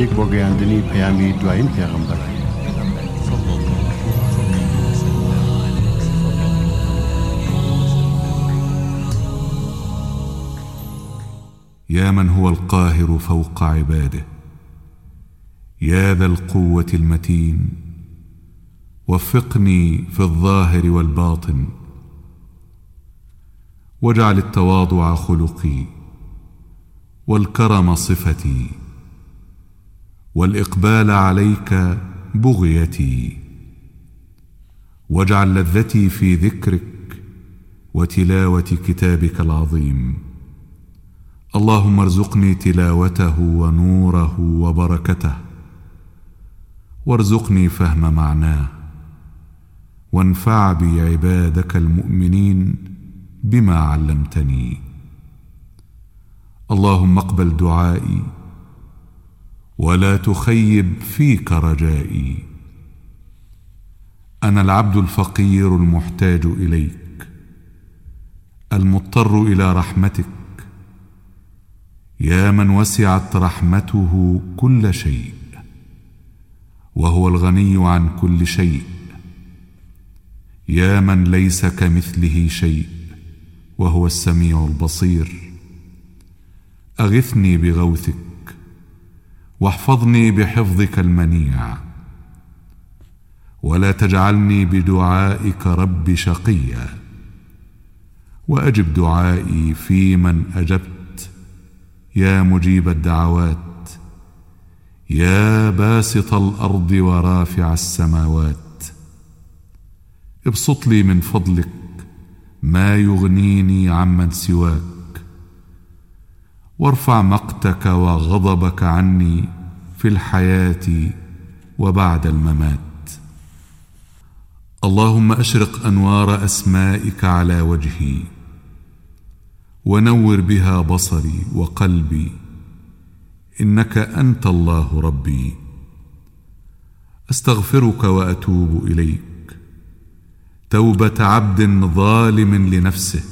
Musik boge andeni peyami duayin peygamber. يا من هو القاهر فوق عباده، يا ذا القوة المتين، وفقني في الظاهر والباطن، واجعل التواضع خلقي، والكرم صفتي، والإقبال عليك بغيتي، واجعل لذتي في ذكرك وتلاوة كتابك العظيم. اللهم ارزقني تلاوته ونوره وبركته، وارزقني فهم معناه، وانفع بي عبادك المؤمنين بما علمتني. اللهم اقبل دعائي، ولا تخيب فيك رجائي. أنا العبد الفقير المحتاج إليك، المضطر إلى رحمتك، يا من وسعت رحمته كل شيء، وهو الغني عن كل شيء، يا من ليس كمثله شيء، وهو السميع البصير. أغثني بغوثك، واحفظني بحفظك المنيع، ولا تجعلني بدعائك رب شقيا، وأجب دعائي في من أجبت، يا مجيب الدعوات، يا باسط الأرض ورافع السماوات. ابسط لي من فضلك ما يغنيني عمن سواك، وارفع مقتك وغضبك عني في الحياة وبعد الممات. اللهم أشرق أنوار أسمائك على وجهي، ونور بها بصري وقلبي، إنك أنت الله ربي. أستغفرك وأتوب إليك توبة عبد ظالم لنفسه،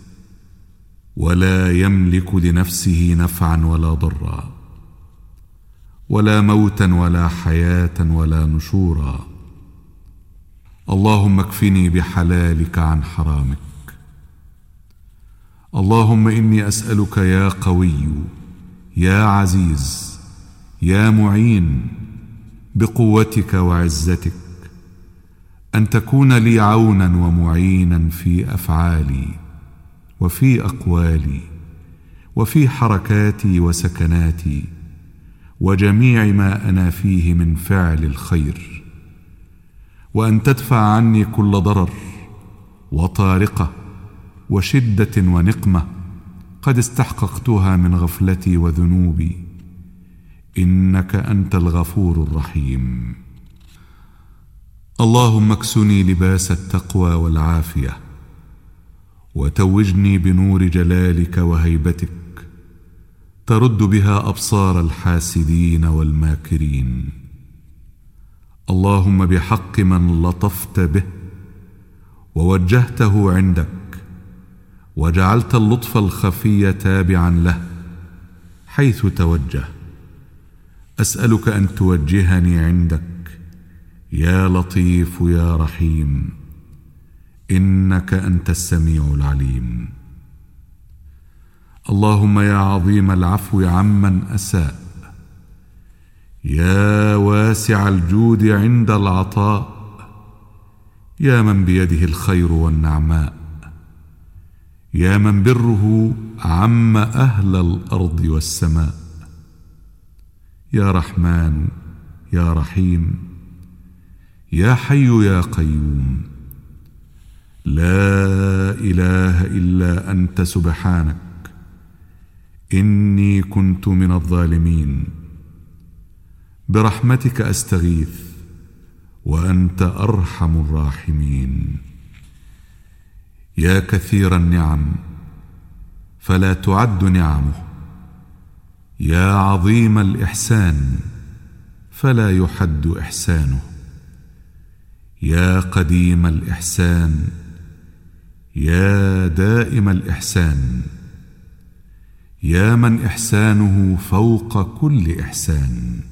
ولا يملك لنفسه نفعا ولا ضرا، ولا موتا ولا حياة ولا نشورا. اللهم اكفني بحلالك عن حرامك. اللهم إني أسألك يا قوي يا عزيز يا معين بقوتك وعزتك أن تكون لي عونا ومعينا في أفعالي وفي أقوالي وفي حركاتي وسكناتي وجميع ما أنا فيه من فعل الخير، وأن تدفع عني كل ضرر وطارقة وشدة ونقمة قد استحققتها من غفلتي وذنوبي، إنك أنت الغفور الرحيم. اللهم اكسني لباس التقوى والعافية، وتوجني بنور جلالك وهيبتك ترد بها أبصار الحاسدين والماكرين. اللهم بحق من لطفت به ووجهته عندك، وجعلت اللطف الخفي تابعا له حيث توجه، أسألك أن توجهني عندك يا لطيف يا رحيم، إنك أنت السميع العليم. اللهم يا عظيم العفو عمن أساء، يا واسع الجود عند العطاء، يا من بيده الخير والنعماء، يا من بره عم أهل الأرض والسماء، يا رحمن يا رحيم، يا حي يا قيوم، لا إله إلا أنت سبحانك إني كنت من الظالمين. برحمتك أستغيث وأنت أرحم الراحمين. يا كثير النعم فلا تعد نعمه، يا عظيم الإحسان فلا يحد إحسانه، يا قديم الإحسان يا دائم الإحسان، يا من إحسانه فوق كل إحسان.